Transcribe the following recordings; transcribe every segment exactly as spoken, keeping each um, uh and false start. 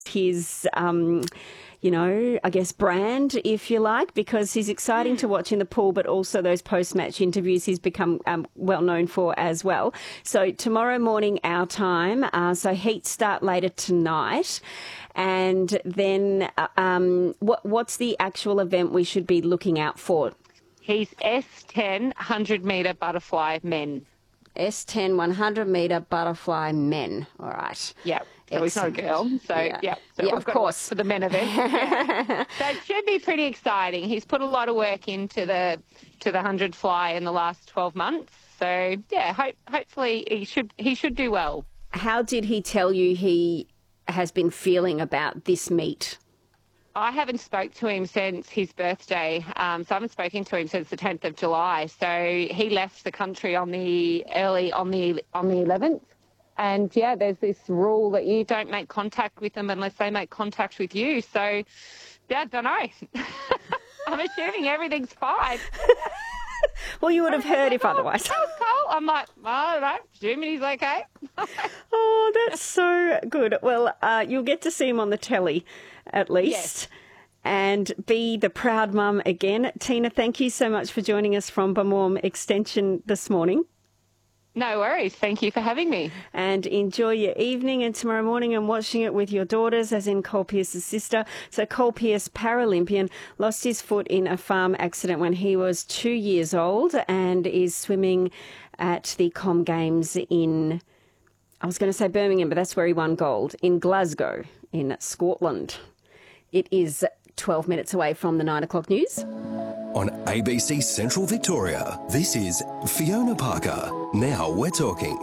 his, um, you know, I guess brand, if you like, because he's exciting to watch in the pool, but also those post-match interviews he's become um, well known for as well. So tomorrow morning, our time, uh, so heats start later tonight. And then uh, um, what, what's the actual event we should be looking out for? He's S ten one hundred metre butterfly men. S ten one hundred metre butterfly men. All right. Yep. So he's not a girl. So, yeah. yeah. So yeah, we've of got course. For the men event. Yeah. So it should be pretty exciting. He's put a lot of work into the to the one hundred fly in the last twelve months. So, yeah, hope, hopefully he should he should do well. How did he tell you he has been feeling about this meet? I haven't spoke to him since his birthday, um, so I haven't spoken to him since the tenth of July. So he left the country on the early on the on the eleventh, and yeah, there's this rule that you don't make contact with them unless they make contact with you. So, yeah, I don't know. I'm assuming everything's fine. Well, you would have heard if otherwise. That was cool. I'm like, I don't know, assuming he's okay. Oh, that's so good. Well, uh, you'll get to see him on the telly at least. Yes. And be the proud mum again. Tina, thank you so much for joining us from Bumwam Extension this morning. No worries. Thank you for having me. And enjoy your evening and tomorrow morning and watching it with your daughters, as in Cole Pearce's sister. So Cole Pearce, Paralympian, lost his foot in a farm accident when he was two years old and is swimming at the Com Games in, I was going to say Birmingham, but that's where he won gold, in Glasgow in Scotland. It is twelve minutes away from the nine o'clock news. On A B C Central Victoria, this is Fiona Parker. Now we're talking.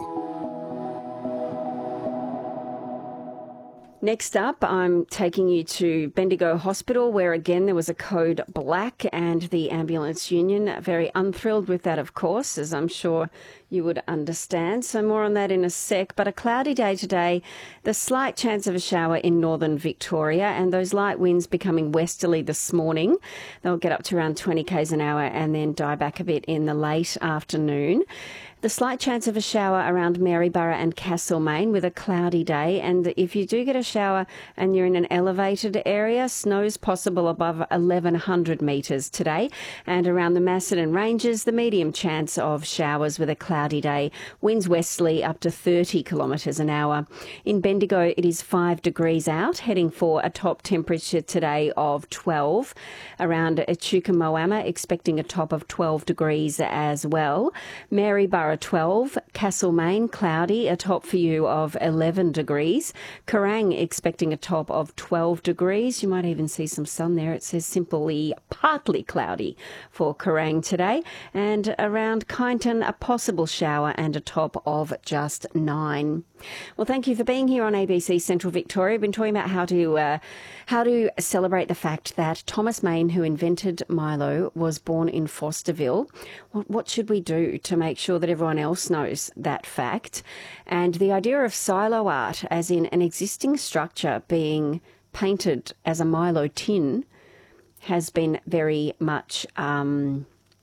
Next up, I'm taking you to Bendigo Hospital, where again there was a code black, and the ambulance union very unthrilled with that, of course, as I'm sure you would understand. So more on that in a sec. But a cloudy day today, the slight chance of a shower in northern Victoria, and those light winds becoming westerly this morning. They'll get up to around twenty kays an hour and then die back a bit in the late afternoon. The slight chance of a shower around Maryborough and Castlemaine with a cloudy day. And if you do get a shower and you're in an elevated area, snow's possible above eleven hundred metres today. And around the Macedon Ranges, the medium chance of showers with a cloudy day. Winds westerly up to thirty kilometres an hour. In Bendigo, it is five degrees out, heading for a top temperature today of twelve. Around Echuca Moama, expecting a top of twelve degrees as well. Maryborough twelve, Castlemaine cloudy, a top for you of eleven degrees. Kerrang expecting a top of twelve degrees. You might even see some sun there. It says simply partly cloudy for Kerrang today. And around Kyneton, a possible shower and a top of just nine. Well, thank you for being here on A B C Central Victoria. We've been talking about how to uh, how to celebrate the fact that Thomas Mayne, who invented Milo, was born in Fosterville. What, what should we do to make sure that everyone else knows that fact? And the idea of silo art, as in an existing structure being painted as a Milo tin, has been very much um,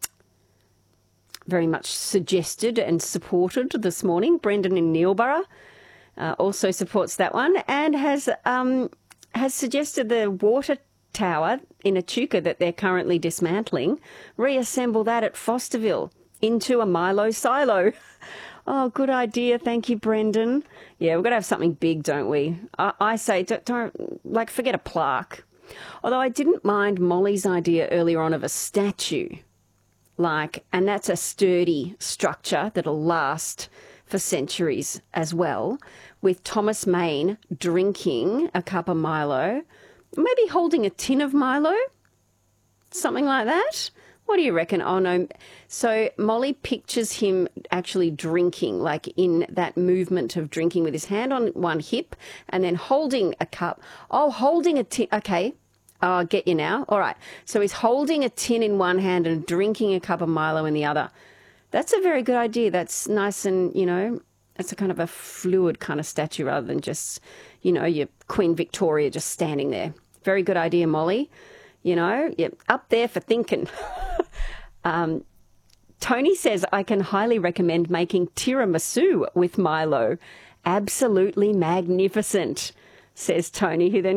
very much suggested and supported this morning. Brendan in Neilborough uh, also supports that one, and has um, has suggested the water tower in Echuca that they're currently dismantling, reassemble that at Fosterville into a Milo silo. Oh, good idea. Thank you, Brendan. Yeah, we've got to have something big, don't we? I, I say, don't, don't, like, forget a plaque. Although I didn't mind Molly's idea earlier on of a statue. Like, and that's a sturdy structure that'll last for centuries as well, with Thomas Mayne drinking a cup of Milo, maybe holding a tin of Milo, something like that. What do you reckon? Oh, no. So Molly pictures him actually drinking, like in that movement of drinking with his hand on one hip and then holding a cup. Oh, holding a tin. Okay. I'll get you now. All right. So he's holding a tin in one hand and drinking a cup of Milo in the other. That's a very good idea. That's nice and, you know, it's a kind of a fluid kind of statue rather than just, you know, your Queen Victoria just standing there. Very good idea, Molly. You know, you're up there for thinking. um, Tony says, I can highly recommend making tiramisu with Milo. Absolutely magnificent. says Tony, who then